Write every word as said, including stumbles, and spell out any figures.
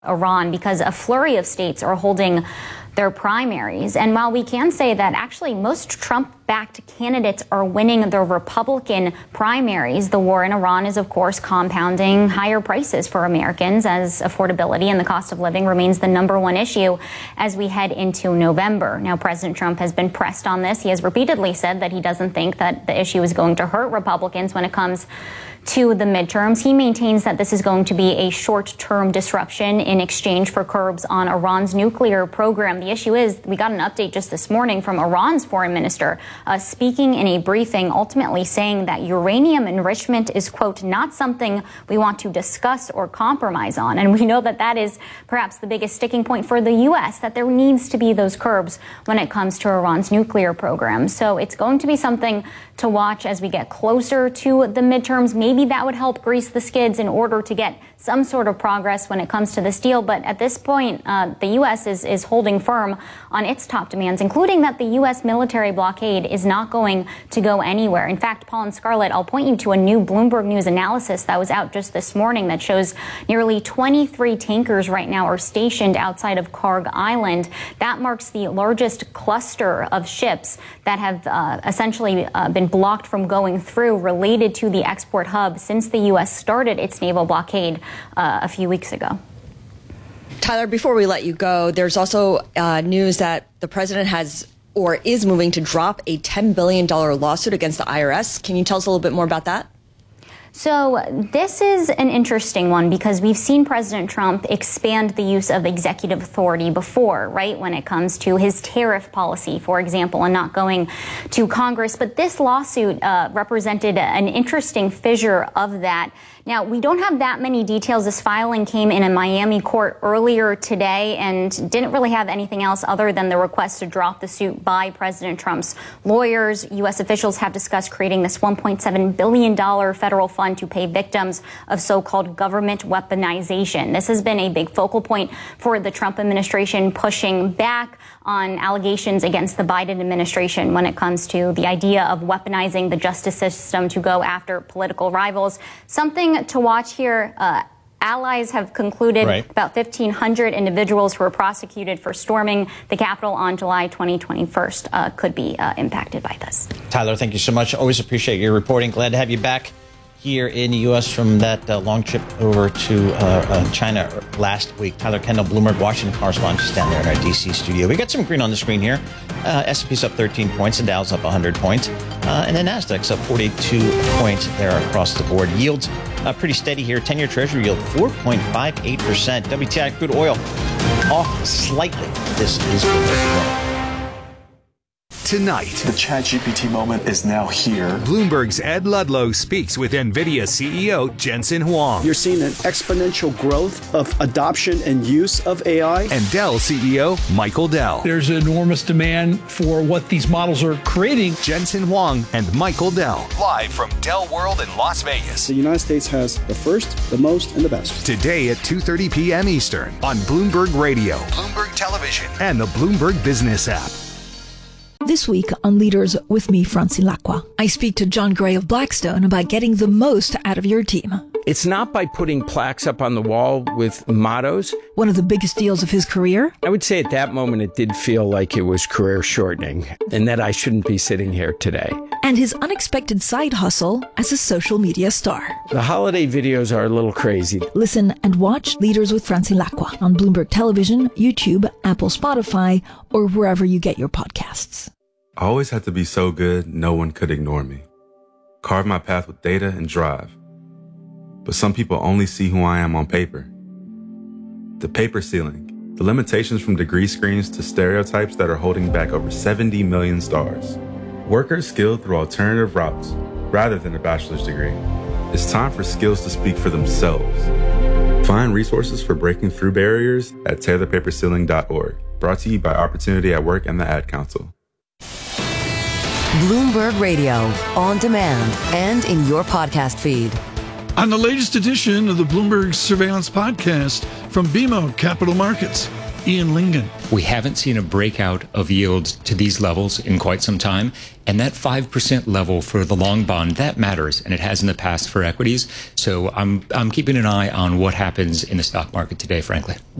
Iran, because a flurry of states are holding their primaries. And while we can say that actually most Trump-backed candidates are winning the Republican primaries, the war in Iran is, of course, compounding higher prices for Americans as affordability and the cost of living remains the number one issue as we head into November. Now, President Trump has been pressed on this. He has repeatedly said that he doesn't think that the issue is going to hurt Republicans when it comes to the midterms. He maintains that this is going to be a short-term disruption in exchange for curbs on Iran's nuclear program. The issue is, we got an update just this morning from Iran's foreign minister uh, speaking in a briefing, ultimately saying that uranium enrichment is, quote, not something we want to discuss or compromise on. And we know that that is perhaps the biggest sticking point for the U S, that there needs to be those curbs when it comes to Iran's nuclear program. So it's going to be something to watch as we get closer to the midterms. Maybe that would help grease the skids in order to get some sort of progress when it comes to this deal. But at this point, uh, the U S is, is holding firm on its top demands, including that the U S military blockade is not going to go anywhere. In fact, Paul and Scarlett, I'll point you to a new Bloomberg News analysis that was out just this morning that shows nearly twenty-three tankers right now are stationed outside of Karg Island. That marks the largest cluster of ships that have uh, essentially uh, been blocked from going through related to the export hub since the U S started its naval blockade uh, a few weeks ago. Tyler, before we let you go, there's also uh, news that the president has or is moving to drop a ten billion dollars lawsuit against the I R S. Can you tell us a little bit more about that? So this is an interesting one because we've seen President Trump expand the use of executive authority before, right, when it comes to his tariff policy, for example, and not going to Congress. But this lawsuit uh, represented an interesting fissure of that. Now, we don't have that many details. This filing came in a Miami court earlier today and didn't really have anything else other than the request to drop the suit by President Trump's lawyers. U S officials have discussed creating this one point seven billion dollars federal fund to pay victims of so-called government weaponization. This has been a big focal point for the Trump administration, pushing back on allegations against the Biden administration when it comes to the idea of weaponizing the justice system to go after political rivals. Something to watch here. Uh, allies have concluded right. About fifteen hundred individuals who were prosecuted for storming the Capitol on July twentieth, twenty-first uh, could be uh, impacted by this. Tyler, thank you so much. Always appreciate your reporting. Glad to have you back here in the U S from that uh, long trip over to uh, uh, China last week. Tyler Kendall, Bloomberg Washington correspondent, just down there in our D C studio. We got some green on the screen here. Uh, S and P's up thirteen points, the Dow's up one hundred points, uh, and the Nasdaq's up forty-two points there across the board. Yields uh, pretty steady here. ten-year Treasury yield four point five eight percent. W T I crude oil off slightly. This is Bloomberg. Tonight, the ChatGPT moment is now here. Bloomberg's Ed Ludlow speaks with NVIDIA C E O Jensen Huang. You're seeing an exponential growth of adoption and use of A I. And Dell C E O Michael Dell. There's enormous demand for what these models are creating. Jensen Huang and Michael Dell, live from Dell World in Las Vegas. The United States has the first, the most, and the best. Today at two thirty p.m. Eastern on Bloomberg Radio, Bloomberg Television, and the Bloomberg Business app. This week on Leaders with me, Francine Lacqua, I speak to John Gray of Blackstone about getting the most out of your team. It's not by putting plaques up on the wall with mottos. One of the biggest deals of his career? I would say at that moment it did feel like it was career shortening and that I shouldn't be sitting here today. And his unexpected side hustle as a social media star. The holiday videos are a little crazy. Listen and watch Leaders with Francine Lacqua on Bloomberg Television, YouTube, Apple, Spotify, or wherever you get your podcasts. I always had to be so good, no one could ignore me. Carve my path with data and drive. But some people only see who I am on paper. The paper ceiling, the limitations from degree screens to stereotypes that are holding back over seventy million stars. Workers skilled through alternative routes, rather than a bachelor's degree. It's time for skills to speak for themselves. Find resources for breaking through barriers at tear the paper ceiling dot org. Brought to you by Opportunity at Work and the Ad Council. Bloomberg Radio, on demand and in your podcast feed. On the latest edition of the Bloomberg Surveillance Podcast from B M O Capital Markets, Ian Lingen. We haven't seen a breakout of yields to these levels in quite some time. And that five percent level for the long bond, that matters, and it has in the past for equities. So I'm I'm keeping an eye on what happens in the stock market today, frankly.